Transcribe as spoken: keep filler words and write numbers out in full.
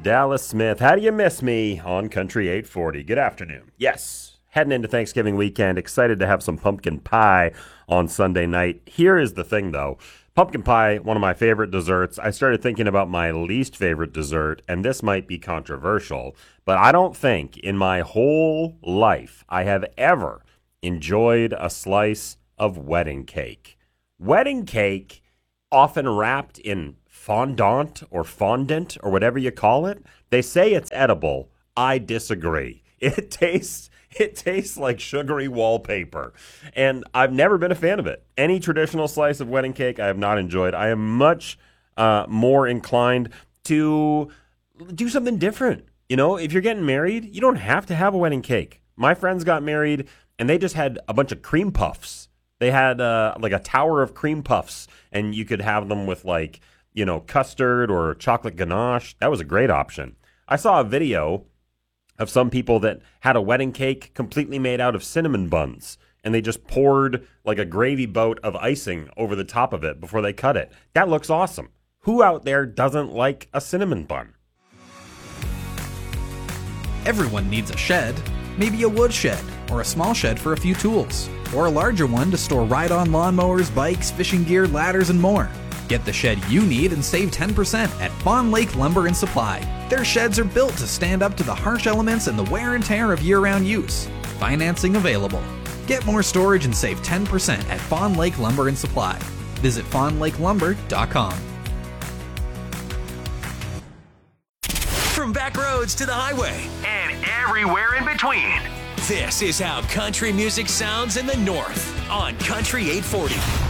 Dallas Smith, how do you miss me on Country eight forty? Good afternoon. Yes, heading into Thanksgiving weekend, excited to have some pumpkin pie on Sunday night. Here is the thing, though. Pumpkin pie, one of my favorite desserts. I started thinking about my least favorite dessert, and this might be controversial, but I don't think in my whole life I have ever enjoyed a slice of wedding cake. Wedding cake, often wrapped in fondant or fondant or whatever you call it. They say it's edible. I disagree. It tastes it tastes like sugary wallpaper, and I've never been a fan of it. Any traditional slice of wedding cake I have not enjoyed. I am much uh, more inclined to do something different. You know, if you're getting married, you don't have to have a wedding cake. My friends got married, and they just had a bunch of cream puffs. They had uh, like a tower of cream puffs, and you could have them with like, you know, custard or chocolate ganache. That was a great option. I saw a video of some people that had a wedding cake completely made out of cinnamon buns, and they just poured like a gravy boat of icing over the top of it before they cut it. That looks awesome. Who out there doesn't like a cinnamon bun? Everyone needs a shed. Maybe a wood shed, or a small shed for a few tools, or a larger one to store ride-on lawnmowers, bikes, fishing gear, ladders, and more. Get the shed you need and save ten percent at Fawn Lake Lumber and Supply. Their sheds are built to stand up to the harsh elements and the wear and tear of year-round use. Financing available. Get more storage and save ten percent at Fawn Lake Lumber and Supply. Visit fawn lake lumber dot com. From back roads to the highway and everywhere in between, this is how country music sounds in the North on Country eight forty.